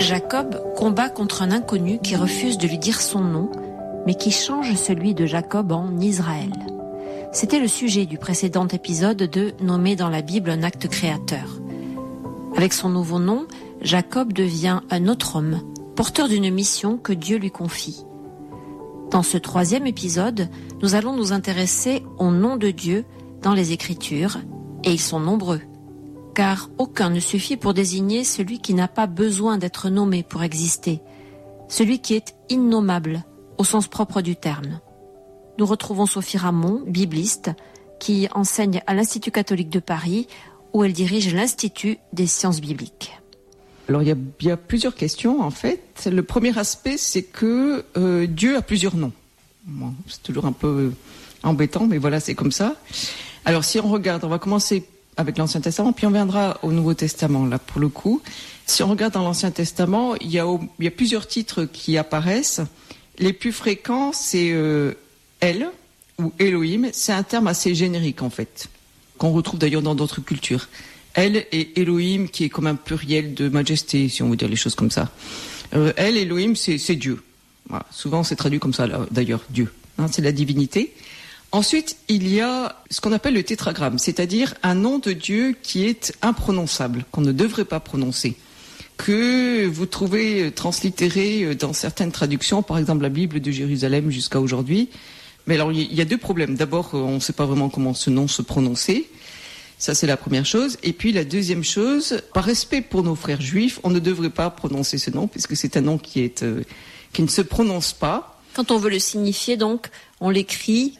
Jacob combat contre un inconnu qui refuse de lui dire son nom, mais qui change celui de Jacob en Israël. C'était le sujet du précédent épisode de Nommé dans la Bible un acte créateur. Avec son nouveau nom, Jacob devient un autre homme, porteur d'une mission que Dieu lui confie. Dans ce troisième épisode, nous allons nous intéresser au nom de Dieu dans les Écritures, et ils sont nombreux. Car aucun ne suffit pour désigner celui qui n'a pas besoin d'être nommé pour exister, celui qui est innommable au sens propre du terme. Nous retrouvons Sophie Ramon, bibliste, qui enseigne à l'Institut catholique de Paris, où elle dirige l'Institut des sciences bibliques. Alors il y a plusieurs questions en fait. Le premier aspect, c'est que Dieu a plusieurs noms. Bon, c'est toujours un peu embêtant, mais voilà, c'est comme ça. Alors si on regarde, on va commencer avec l'Ancien Testament, puis on viendra au Nouveau Testament, là, pour le coup. Si on regarde dans l'Ancien Testament, il y a plusieurs titres qui apparaissent. Les plus fréquents, c'est El, ou Elohim. C'est un terme assez générique, en fait, qu'on retrouve d'ailleurs dans d'autres cultures. El et Elohim, qui est comme un pluriel de majesté, si on veut dire les choses comme ça. El, Elohim, c'est Dieu. Voilà. Souvent, c'est traduit comme ça, là, d'ailleurs, Dieu. Hein, c'est la divinité. Ensuite, il y a ce qu'on appelle le tétragramme, c'est-à-dire un nom de Dieu qui est imprononçable, qu'on ne devrait pas prononcer, que vous trouvez translittéré dans certaines traductions, par exemple la Bible de Jérusalem jusqu'à aujourd'hui. Mais alors, il y a deux problèmes. D'abord, on ne sait pas vraiment comment ce nom se prononcer. Ça, c'est la première chose. Et puis, la deuxième chose, par respect pour nos frères juifs, on ne devrait pas prononcer ce nom, puisque c'est un nom qui ne se prononce pas. Quand on veut le signifier, donc, on l'écrit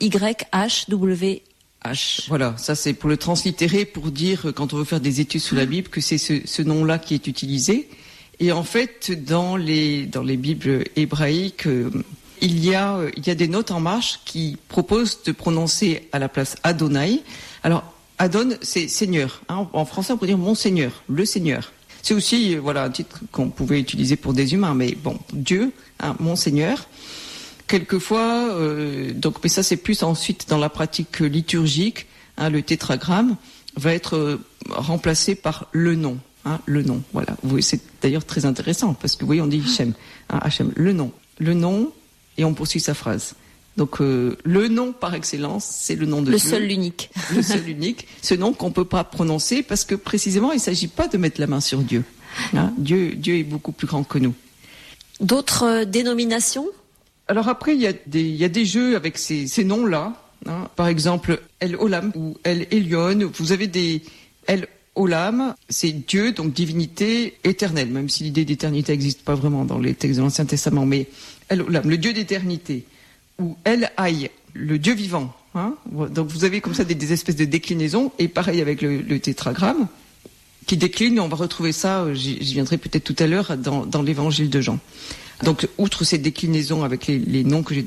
YHWH. Voilà, ça c'est pour le translittérer, pour dire, quand on veut faire des études sur la Bible, que c'est ce nom-là qui est utilisé. Et en fait, dans les Bibles hébraïques, il y a des notes en marche qui proposent de prononcer à la place Adonai. Alors, Adon, c'est Seigneur. Hein. En français, on peut dire mon Seigneur, le Seigneur. C'est aussi un titre qu'on pouvait utiliser pour des humains, mais bon, Dieu, hein, mon Seigneur. Quelquefois, mais ça c'est plus ensuite dans la pratique liturgique, hein, le tétragramme va être remplacé par le nom. Hein, le nom, voilà. C'est d'ailleurs très intéressant parce que vous voyez, on dit Hachem, hein, Hachem, le nom, et on poursuit sa phrase. Donc le nom par excellence, c'est le nom de Dieu. Le seul, l'unique. Le seul, l'unique. Ce nom qu'on peut pas prononcer parce que précisément, il s'agit pas de mettre la main sur Dieu. Hein, Dieu est beaucoup plus grand que nous. D'autres dénominations ? Alors après, il y a des jeux avec ces noms-là. Hein. Par exemple, El Olam ou El Elyon. Vous avez des El Olam, c'est Dieu, donc divinité éternelle, même si l'idée d'éternité n'existe pas vraiment dans les textes de l'Ancien Testament. Mais El Olam, le Dieu d'éternité. Ou El Hay, le Dieu vivant. Hein. Donc vous avez comme ça des espèces de déclinaisons. Et pareil avec le tétragramme, qui décline. On va retrouver ça, j'y viendrai peut-être tout à l'heure, dans l'évangile de Jean. Donc, outre ces déclinaisons avec les noms que j'ai